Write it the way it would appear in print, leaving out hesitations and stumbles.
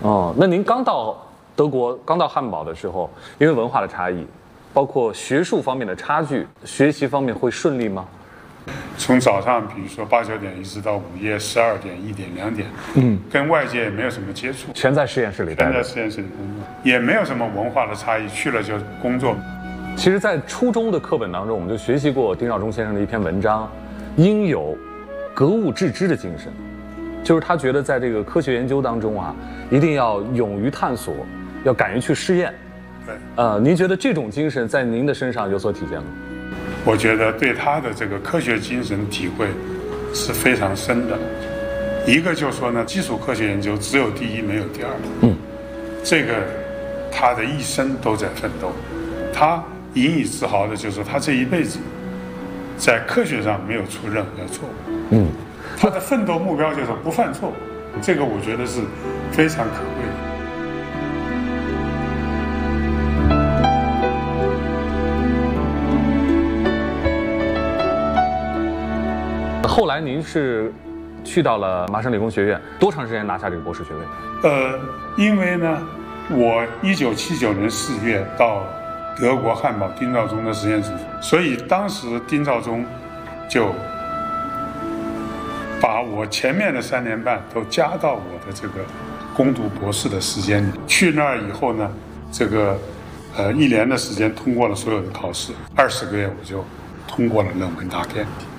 哦，那您刚到德国、刚到汉堡的时候，因为文化的差异，包括学术方面的差距，学习方面会顺利吗？ 从早上比如说8、9点一直到午夜12点、1点、2点，跟外界也没有什么接触， 全在实验室里待着， 全在实验室里工作，也没有什么文化的差异，去了就工作。 其实，在初中的课本当中，我们就学习过丁肇中先生的一篇文章，应有格物致知的精神，就是他觉得在这个科学研究当中啊，一定要勇于探索，要敢于去试验。 对， 您觉得这种精神在您的身上有所体现吗？ 我觉得对他的这个科学精神体会是非常深的。一个就是说呢，基础科学研究只有第一没有第二。这个他的一生都在奋斗。他引以自豪的就是他这一辈子在科学上没有出任何错误。他的奋斗目标就是不犯错误，这个我觉得是非常可贵的。 后来您是去到了麻省理工学院，多长时间拿下这个博士学位？ 因为呢，我1979年4月到德国汉堡丁肇中的实验室，所以当时丁肇中就把我前面的3年半都加到我的这个攻读博士的时间里。去那儿以后呢，这个1年的时间通过了所有的考试，20个月我就通过了论文答辩。